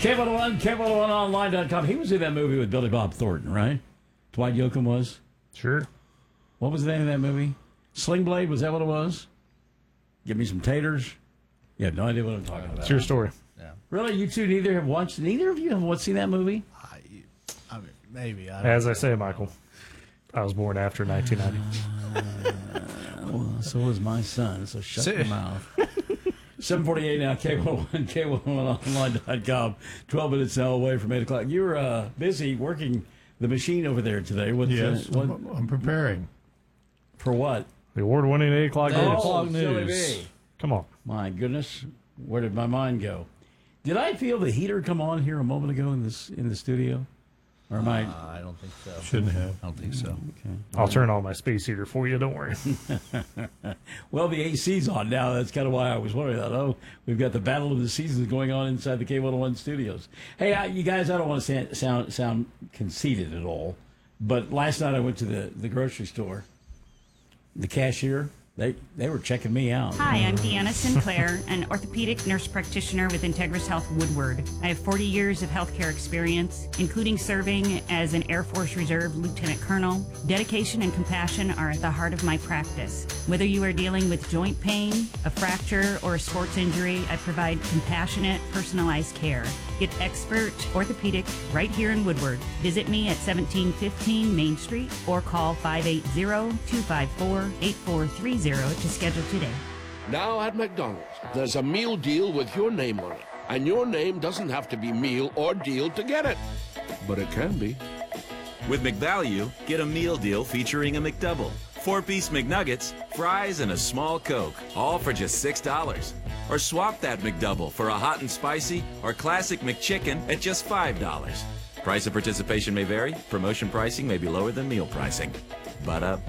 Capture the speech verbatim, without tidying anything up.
K one oh one, K one oh one online dot com. He was in that movie with Billy Bob Thornton, right? Dwight Yoakam was? Sure. What was the name of that movie? Sling Blade, was that what it was? Give me some taters. You have no idea what I'm talking about. It's your story. Yeah. Really? You two neither have watched, neither of you have watched, seen that movie? I, I mean, maybe. I don't As I know. say, Michael, I was born after nineteen ninety. Uh, well, so was my son, so shut See- your mouth. seven forty-eight now, K one oh one, K one oh one online dot com. twelve minutes now away from eight o'clock. You were uh, busy working the machine over there today. What, Yes, uh, what, I'm, I'm preparing. for what? The award-winning eight o'clock Oh, news. o'clock silly news. me. Come on. My goodness, where did my mind go? Did I feel the heater come on here a moment ago in this in the studio? Or am I? Uh, I don't think so. Shouldn't have. I don't think so. Okay. I'll turn on my space heater for you. Don't worry. Well, the A C's on now. That's kind of why I was worried. I oh, we've got the battle of the seasons going on inside the K one oh one studios. Hey, I, you guys, I don't want to sound, sound sound conceited at all, but last night I went to the, the grocery store. The cashier, they they were checking me out. Hi, I'm Deanna Sinclair, an orthopedic nurse practitioner with Integris Health Woodward. I have forty years of healthcare experience, including serving as an Air Force Reserve Lieutenant Colonel. Dedication and compassion are at the heart of my practice. Whether you are dealing with joint pain, a fracture, or a sports injury, I provide compassionate, personalized care. Get expert orthopedic right here in Woodward. Visit me at seventeen fifteen Main Street or call five eight zero, two five four, eight four three zero to schedule today. Now at McDonald's, there's a meal deal with your name on it. And your name doesn't have to be meal or deal to get it. But it can be. With McValue, get a meal deal featuring a McDouble, four-piece McNuggets, fries, and a small Coke, all for just six dollars. Or swap that McDouble for a hot and spicy or classic McChicken at just five dollars. Price of participation may vary. Promotion pricing may be lower than meal pricing. But up.